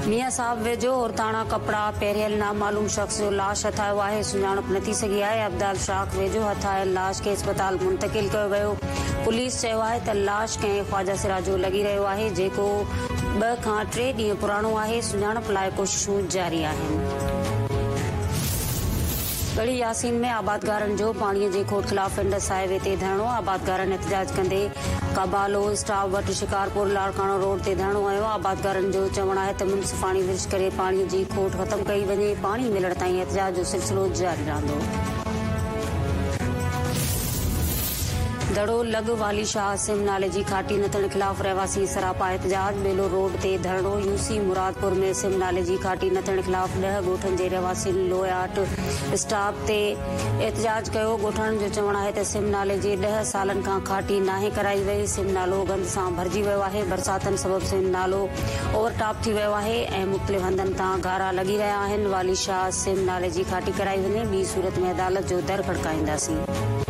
मियां साहब वेझो औरताणा कपड़ा पहिरियल नामालूम शख़्स जो लाश हथायो आहे। सुञाणप न थी सघी आहे। अब्दाल शाख वेझो हथायल लाश खे अस्पताल मुंतकिल कयो वियो। पुलिस चयो आहे त लाश कंहिं ख्वाजा सिराज जो लॻी रहियो आहे, जेको 2 खां 3 ॾींहं पुराणो आहे। सुञाणप लाइ कोशिशूं जारी आहिनि। गढ़ी यासीन में आबादगारनि जो पाणीअ जे खोट ख़िलाफ़ इंडस हाईवे ते धरणो। आबादगारनि एहतजाज कंदे काबालो स्टाफ वटि शिकारपुर लाड़काणो रोड ते धरणो हयो। आबादगारनि जो चवणु आहे त मुंसिफ़ाणी विर्छ करे पाणीअ जी खोट ख़तम कई वञे। पाणी मिलण ताईं एहतजाज जो सिलसिलो जारी रहंदो। दड़ो लॻ वाली शाह सिम नाले जी खाटी नथण ख़िलाफ़ रहवासी सरापा एहतजाज। बेलो रोड ते धरणो। यूसी मुरादपुर में सिम नाले जी खाटी नथण ख़िलाफ़ 10 ॻोठनि जे रहवासियुनि लोयाट स्टाफ ते एहतजाज कयो। ॻोठनि जो चवणु आहे त सिम नाले जे 10 सालनि खां खाटी नाहे कराई वई। सिम नालो गंद सां भरिजी वियो आहे। बरसातनि सबबु सिम नालो ओवरटॉप थी वियो आहे ऐं मुख़्तलिफ़ हंधनि तां गारा लॻी रहिया आहिनि। वाली शाह सिम नाले जी खाटी कराई वञे। ॿी सूरत में अदालत जो दर खड़काईंदासीं।